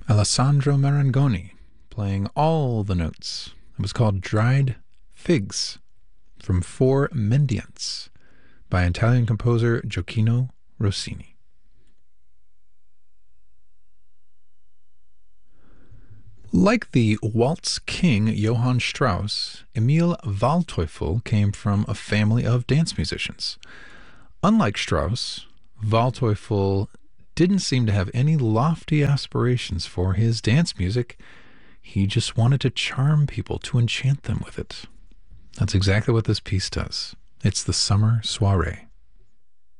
Alessandro Marangoni playing all the notes. It was called Dried Figs from Four Mendiants by Italian composer Gioacchino Rossini. Like the waltz king Johann Strauss, Emil Waldteufel came from a family of dance musicians. Unlike Strauss, Waldteufel didn't seem to have any lofty aspirations for his dance music. He just wanted to charm people, to enchant them with it. That's exactly what this piece does. It's the Summer Soiree.